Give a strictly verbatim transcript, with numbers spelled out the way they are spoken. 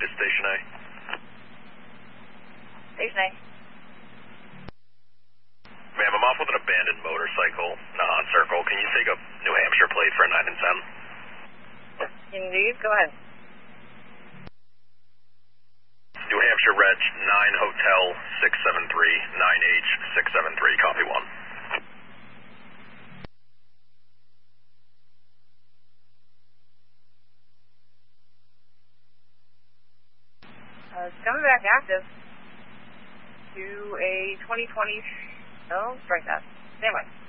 to Station A. Station A. Ma'am, I'm off with an abandoned motorcycle uh, on Circle. Can you take a New Hampshire plate for a nine and ten? Indeed, go ahead. New Hampshire Reg nine Hotel six seven three, nine H six seven three, copy one. Uh, it's coming back active to a twenty twenty. Oh, strike that. Stand by.